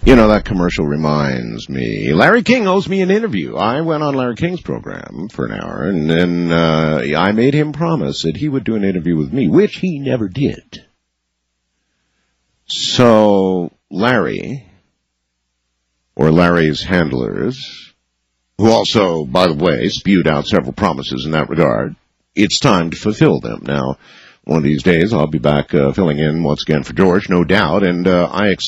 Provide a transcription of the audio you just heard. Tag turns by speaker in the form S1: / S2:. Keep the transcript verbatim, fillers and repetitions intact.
S1: You know, that commercial reminds me. Larry King owes me an interview. I went on Larry King's program for an hour, and then uh, I made him promise that he would do an interview with me, which he never did. So Larry, or Larry's handlers, who also, by the way, spewed out several promises in that regard, it's time to fulfill them. Now, one of these days, I'll be back uh, filling in once again for George, no doubt, and uh, I expect